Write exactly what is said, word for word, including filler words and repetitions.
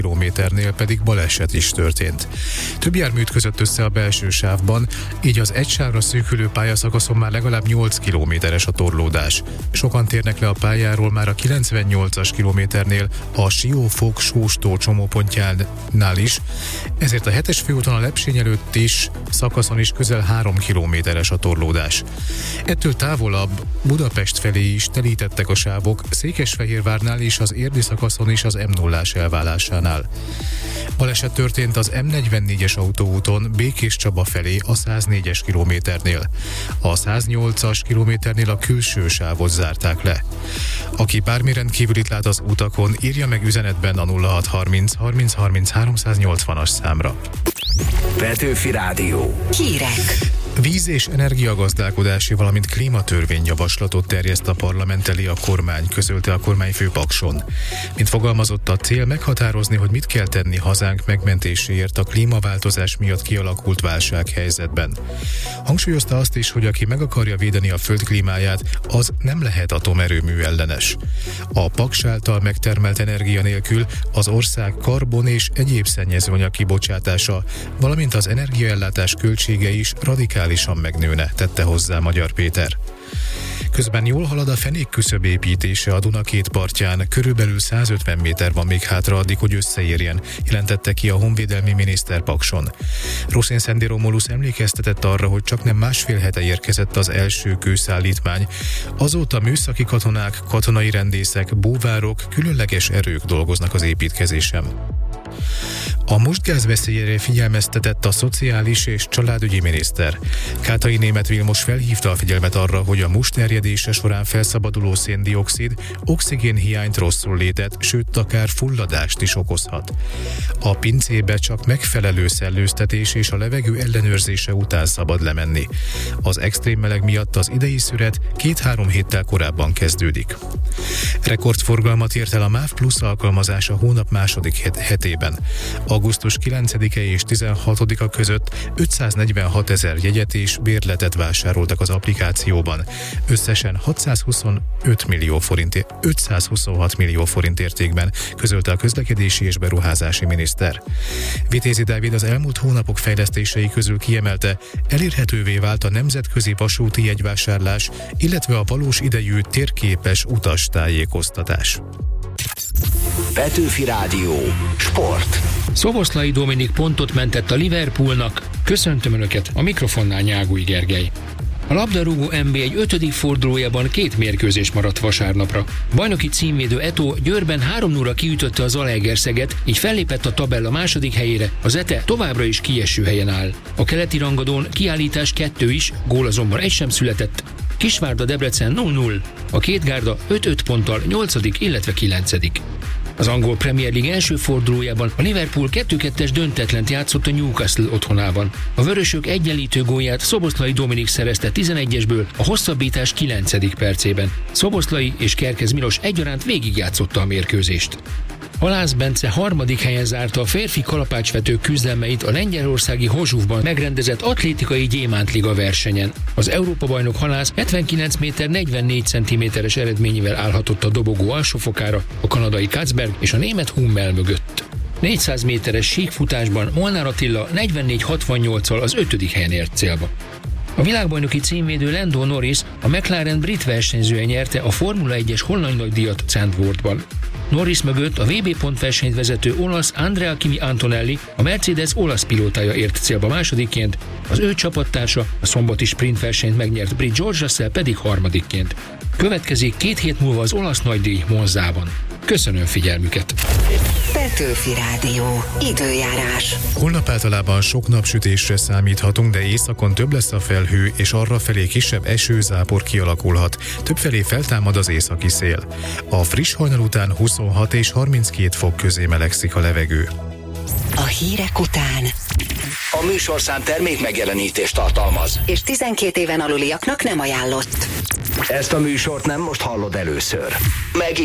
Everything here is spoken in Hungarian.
kilométernél pedig baleset is történt. Több jármű ütközött össze a belső sávban, így az egy sávra szűkülő pályaszakaszon már legalább nyolc kilométeres a torlódás. Sokan térnek le a pályáról már a kilencvennyolcas kilométernél, a Siófok-Sóstó csomópontjánál is, ezért a hetes főúton a Lepsény előtt is szakaszon is közel három kilométeres a torlódás. Ettől távolabb Budapest felé is telítettek a sávok, Székesfehérvárnál és az érdi szakaszon is az M nullás elválásánál. Baleset történt az M negyvennégyes autóúton Békéscsaba felé a száznégyes kilométernél. A száznyolcas kilométernél a külső sávot zárták le. Aki bármi rendkívülit lát az utakon, írja meg üzenetben a nulla hat harminc harminc harminc háromszáznyolcvanas számra. Petőfi Rádió. Hírek. Víz- és energiagazdálkodási, valamint klímatörvényjavaslatot terjeszt a parlament elé a kormány, közölte a kormányfő Pakson. Mint fogalmazott, a cél meghatározni, hogy mit kell tenni hazánk megmentéséért a klímaváltozás miatt kialakult válsághelyzetben. Hangsúlyozta azt is, hogy aki meg akarja védeni a föld klímáját, az nem lehet atomerőmű ellenes. A Paks által megtermelt energia nélkül az ország karbon és egyéb szennyezőanyag kibocsátása, valamint az energiaellátás költsége is radikálisan megnőne, tette hozzá Magyar Péter. Közben jól halad a fenékküszöb építése a Duna két partján, körülbelül százötven méter van még hátra addig, hogy összeérjen, jelentette ki a honvédelmi miniszter Pakson. Roszén Szendi Romulus emlékeztetett arra, hogy csaknem másfél hete érkezett az első kőszállítmány. Azóta műszaki katonák, katonai rendészek, búvárok, különleges erők dolgoznak az építkezésen. A mustgáz veszélyére figyelmeztetett a szociális és családügyi miniszter. Kátai Németh Vilmos felhívta a figyelmet arra, hogy a must erjedése során felszabaduló széndioxid oxigénhiányt, rosszul létet, sőt akár fulladást is okozhat. A pincébe csak megfelelő szellőztetés és a levegő ellenőrzése után szabad lemenni. Az extrém meleg miatt az idei szüret két-három héttel korábban kezdődik. Rekordforgalmat ért el a MÁV Plusz alkalmazás a hónap második het- hetében. augusztus kilencedike és tizenhatodika között ötszáznegyvenhat ezer jegyet és bérletet vásároltak az applikációban. Összesen hatszázhuszonöt millió forint, ötszázhuszonhat millió forint értékben, közölte a közlekedési és beruházási miniszter. Vitézi Dávid az elmúlt hónapok fejlesztései közül kiemelte, elérhetővé vált a nemzetközi vasúti jegyvásárlás, illetve a valós idejű térképes utastájékoztatás. Petőfi Rádió. Sport. Szoboszlai Dominik pontot mentett a Liverpoolnak. Köszöntöm Önöket, a mikrofonnál Nyágúj Gergely. A labdarúgó en bé egy ötödik fordulójában két mérkőzés maradt vasárnapra. Bajnoki címvédő Eto'o Győrben három nulla kiütötte az Zalaegerszeget, így fellépett a tabella második helyére, az Ete továbbra is kieső helyen áll. A keleti rangadón kiállítás kettő is, gól azonban egy sem született. Kisvárda Debrecen nulla nulla, a két gárda öt-öt ponttal nyolcadik, illetve kilencedik. Az angol Premier League első fordulójában a Liverpool kettő-kettes döntetlent játszott a Newcastle otthonában. A vörösök egyenlítő gólját Szoboszlai Dominik szerezte tizenegyesből a hosszabbítás kilencedik percében. Szoboszlai és Kerkez Milos egyaránt végigjátszotta a mérkőzést. Halász Bence harmadik helyen zárta a férfi kalapácsvető küzdelmeit a lengyelországi Hozsúvban megrendezett atlétikai gyémántliga versenyen. Az Európa-bajnok Halász hetvenkilenc méter negyvennégy centiméteres eredményével állhatott a dobogó alsófokára, a kanadai Katzberg és a német Hummel mögött. négyszáz méteres síkfutásban Molnár Attila negyvennégy hatvannyolccal az ötödik helyen ért célba. A világbajnoki címvédő Lando Norris, a McLaren brit versenyzője nyerte a Formula egyes holland nagydíjat Zandvoortban. Norris mögött a vé bé pontversenyt vezető olasz Andrea Kimi Antonelli, a Mercedes olasz pilótája ért célba másodikként, az ő csapattársa, a szombati sprintversenyt megnyert brit George Russell pedig harmadikként. Következik két hét múlva az olasz nagydíj Monzában. Köszönöm figyelmüket! Petőfi Rádió. Időjárás. Holnap általában sok napsütésre számíthatunk, de északon több lesz a felhő, és arrafelé kisebb esőzápor kialakulhat. Többfelé feltámad az északi szél. A friss hajnal után huszonhat és harminckét fok közé melegszik a levegő. A hírek után A műsorszám termék megjelenítést tartalmaz, és tizenkét éven aluliaknak nem ajánlott. Ezt a műsort nem most hallod először. Meg